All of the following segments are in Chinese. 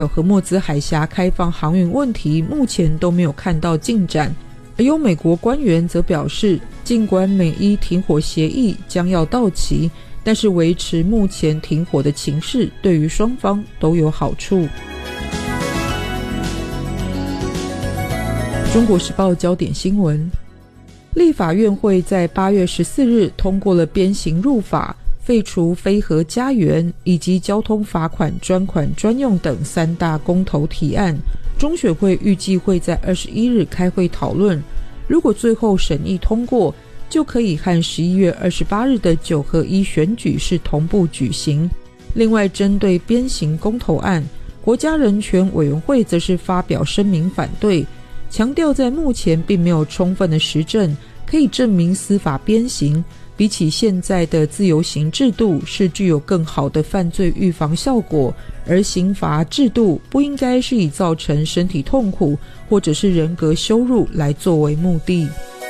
荷默兹海峡开放航运问题目前都没有看到进展。而有美国官员则表示，尽管美伊停火协议将要到期，但是维持目前停火的情势对于双方都有好处。中国时报焦点新闻，立法院会在8月14日通过了鞭刑入法，废除非核家园以及交通罚款专款专用等3大公投提案。中选会预计会在21日开会讨论，如果最后审议通过，就可以和11月28日的9合1选举是同步举行。另外，针对鞭刑公投案，国家人权委员会则是发表声明反对，强调在目前并没有充分的实证可以证明司法鞭刑比起现在的自由刑制度是具有更好的犯罪预防效果，而刑罚制度不应该是以造成身体痛苦或者是人格羞辱来作为目的。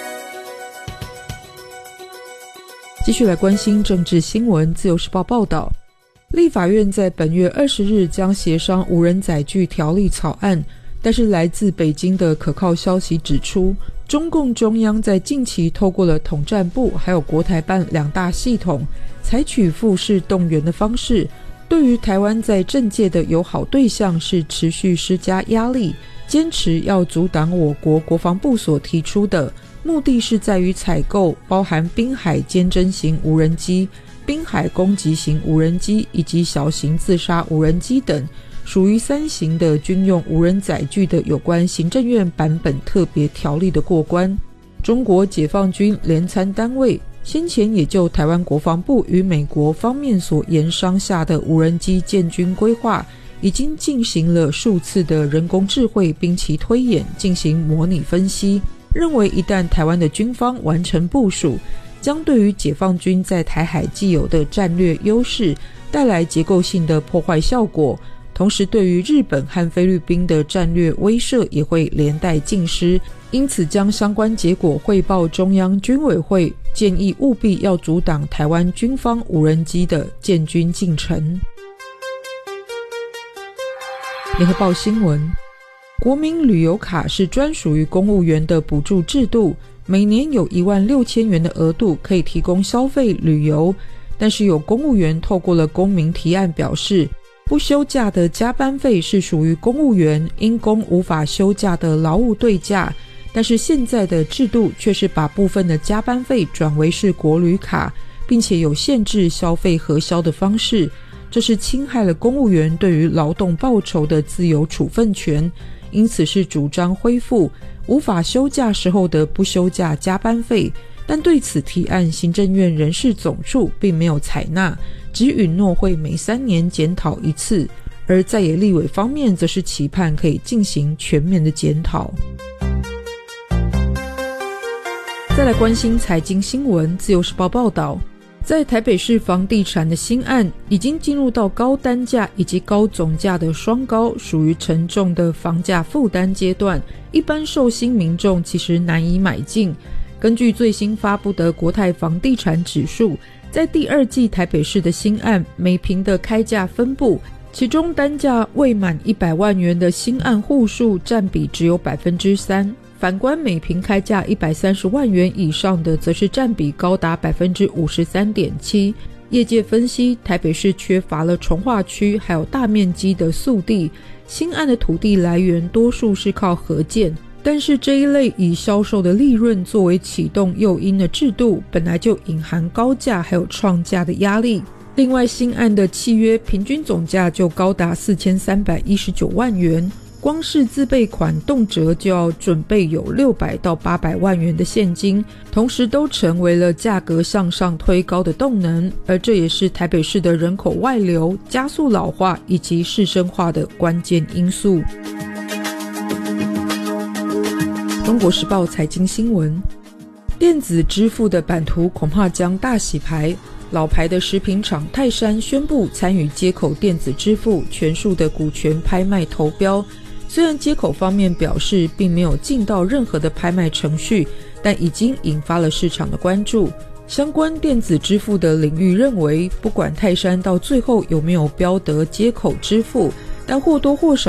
继续来关心政治新闻，自由时报报道，立法院在本月20日将协商无人载具条例草案，但是来自北京的可靠消息指出，中共中央在近期透过了统战部还有国台办2大系统，采取复式动员的方式，对于台湾在政界的友好对象是持续施加压力，坚持要阻挡我国国防部所提出的，目的是在于采购包含滨海坚侦型无人机、滨海攻击型无人机以及小型自杀无人机等属于3型的军用无人载具的有关行政院版本特别条例的过关。中国解放军联参单位先前也就台湾国防部与美国方面所研商下的无人机建军规划，已经进行了数次的人工智慧兵棋推演进行模拟分析，认为一旦台湾的军方完成部署，将对于解放军在台海既有的战略优势带来结构性的破坏效果，同时对于日本和菲律宾的战略威慑也会连带尽失，因此将相关结果汇报中央军委会，建议务必要阻挡台湾军方无人机的建军进程。联合报新闻，国民旅游卡是专属于公务员的补助制度，每年有16000元的额度可以提供消费旅游，但是有公务员透过了公民提案表示，不休假的加班费是属于公务员因公无法休假的劳务对价，但是现在的制度却是把部分的加班费转为是国旅卡，并且有限制消费核销的方式，这是侵害了公务员对于劳动报酬的自由处分权，因此是主张恢复无法休假时候的不休假加班费，但对此提案行政院人事总处并没有采纳，只允诺会每3年检讨一次，而在野立委方面则是期盼可以进行全面的检讨。再来关心财经新闻，自由时报报道，在台北市房地产的新案已经进入到高单价以及高总价的双高，属于沉重的房价负担阶段，一般受薪民众其实难以买进。根据最新发布的国泰房地产指数，在第2季台北市的新案每坪的开价分布，其中单价未满100万元的新案户数占比只有 3%， 反观每坪开价130万元以上的则是占比高达 53.7%。 业界分析，台北市缺乏了重划区还有大面积的素地，新案的土地来源多数是靠合建，但是这一类以销售的利润作为启动诱因的制度，本来就隐含高价还有创价的压力。另外，新案的契约平均总价就高达4319万元，光是自备款动辄就要准备有600到800万元的现金，同时都成为了价格向上推高的动能，而这也是台北市的人口外流、加速老化以及市生化的关键因素。中国时报财经新闻，电子支付的版图恐怕将大洗牌，老牌的食品厂泰山宣布参与街口电子支付全数的股权拍卖投标，虽然街口方面表示并没有进到任何的拍卖程序，但已经引发了市场的关注。相关电子支付的领域认为，不管泰山到最后有没有标得街口支付， 但或多或少